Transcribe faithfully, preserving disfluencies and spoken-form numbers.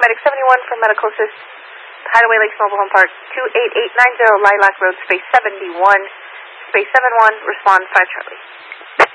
paramedic seventy-one from Medical Assist, Hideaway Lakes Mobile Home Park, two eight eight nine zero Lilac Road, space seventy-one, space seven one, respond five Charlie.